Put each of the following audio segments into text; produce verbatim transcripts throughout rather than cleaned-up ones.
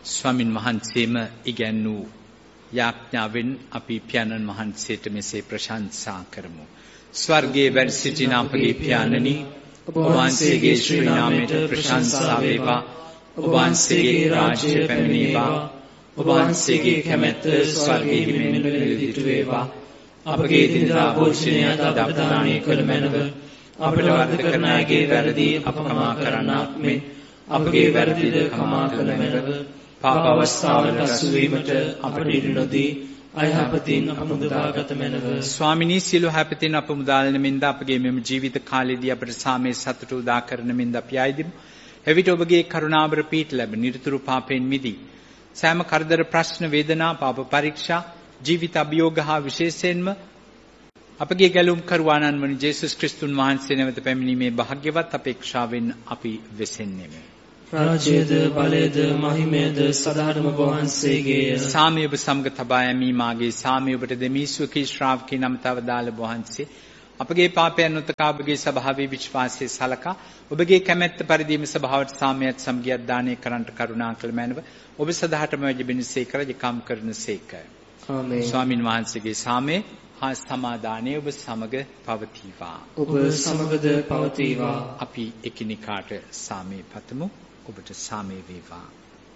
ස්වාමින් වහන්සේම ඉගැන්වූ යාඥාවෙන් අපි පියාණන් වහන්සේට මෙසේ ප්‍රශංසා කරමු. ස්වර්ගයේ වැඩ සිටින අපගේ පියාණනි, ඔබ වහන්සේගේ ශ්‍රී නාමයට ප්‍රශංසා වේවා. ඔබ වහන්සේගේ රාජ්‍ය පැමිණේවා. ඔබ වහන්සේගේ කැමැත්ත ස්වර්ගයේ මෙන් නිරදිට වේවා. අපගේ දිනදා භෝජනය අද අපට දානය කළ මැනව. අපට වරද කරන අයගේ වැරදි අප කමා කරන්නාක් මෙන් අපගේ වැරදිද කමා කළ මැනව. පාප අවස්ථාවට අසු වීමට අපට ඉඩ නොදී අයහපතින් අප මුදාගත මැනව. ස්වාමිනී, සියලු යහපතින් අප මුදාලන මෙන්ද අපගේ මෙම ජීවිත කාලයේදී අපට සාමයේ සතුට උදා කරන මෙන්ද අපි ආයදිමු. එවිට ඔබගේ කරුණාබර පීඨ ලැබ නිරතුරු පාපයෙන් මිදී සෑම කරදර ප්‍රශ්න වේදනා පාප පරීක්ෂා ජීවිත අභියෝග හා විශේෂයෙන්ම අපගේ ගැලුම් කරුවාණන් වන ජේසුස් ක්‍රිස්තුන් වහන්සේ නැවත පැමිණීමේ භාග්‍යවත් අපේක්ෂාවෙන් අපි වෙසෙන්නේමු. රාජ්‍යද බලයද මහිමයද සදාරම වහන්සේගේ. සාමය ඔබ සමග තබා යමි. මාගේ සාමය ඔබට දෙමි. සුඛී ශ්‍රාවකී නමතව දාල වහන්සේ අපගේ පාපයන් උතකා ඔබගේ ස්වභාවී විශ්වාසයේ සලකා ඔබගේ කැමැත්ත පරිදිම ස්වභාවට සාමයත් සමගියත් දානය කරන්නට කරුණා කළ මැනව. ඔබ සදාටම වැඩිබෙනසේක රජකම් කරනසේක. ආමේන්. ස්වාමින් වහන්සේගේ සාමය හා සමාදානය ඔබ සමග පවතිවා. ඔබ සමගද පවතිවා. අපි එකිනෙකාට සාමය පතමු. ඔබට සාමය වේවා.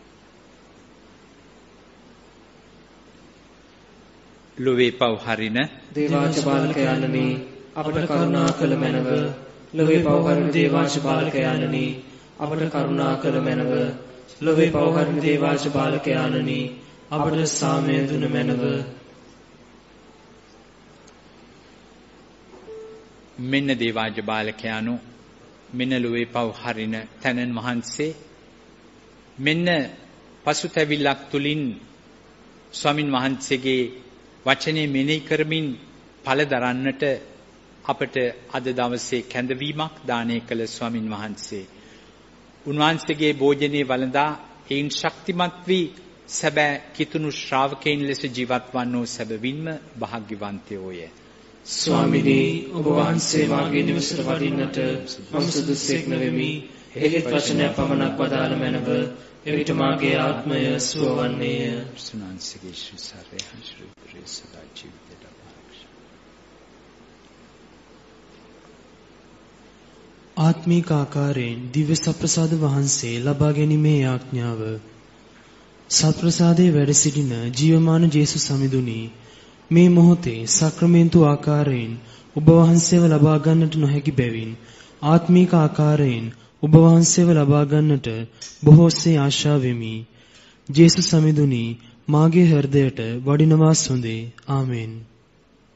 ලොවේ පව් හරින දේවාච බාලකයාණනි, අපට කරුණා කළ මැනව. ලොවේ පව් හරින දේවාච බාලකයාණනි, අපට කරුණා කළ මැනව. ලොවේ පව් හරින දේවාච බාලකයාණනි, අපට සාමය දුන මැනව. මෙන්න දේවාජ බාලකයාණෝ, මෙන්න ලොවේ පව් හරින තැනන් වහන්සේ, මෙන්න පසුතැවිල්ලක් තුලින් ස්වාමින් වහන්සේගේ වචනේ මෙනෙහි කරමින් ඵල දරන්නට අපට අද දවසේ කැඳවීමක් දානය කළ ස්වාමින් වහන්සේ, උන්වහන්සේගේ භෝජනේ වළඳා ඒන් ශක්තිමත් වී සැබෑ කිතුණු ශ්‍රාවකයන් ලෙස ජීවත් වන්නෝ සැබවින්ම භාග්‍යවන්තයෝය. ස්වාමිනී, ඔබ වහන්සේ මාගේ නිවසට වඩින්නට මම සුදුසෙක් නොවෙමි. එහෙත් වචනයක් පමණක් වදාළ මැනව. එවිට මාගේ ආත්මය සුවවන්නේය. සුනාන්සේගේ ශ්‍රී සාරේ ශ්‍රී පුරේ සදා ජීවිතයට ආරක්ෂා. ආත්මික ආකාරයෙන් දිව්‍ය සප්‍රසාද වහන්සේ ලබා ගැනීමේ ආඥාව. සත්ප්‍රසාදයේ වැඩ සිටින ජීවමාන ජේසුස් සමිඳුනි, මේ මොහොතේ සක්‍රමේන්තු ආකාරයෙන් ඔබ වහන්සේව ලබා ගන්නට නොහැකි බැවින් ආත්මීක ආකාරයෙන් ඔබ වහන්සේව ලබා ගන්නට බොහෝසේ ආශා වෙමි. ජේසුස් සමිඳුනි, මාගේ හෘදයට වඩිනවා සොඳේ. ආමෙන්.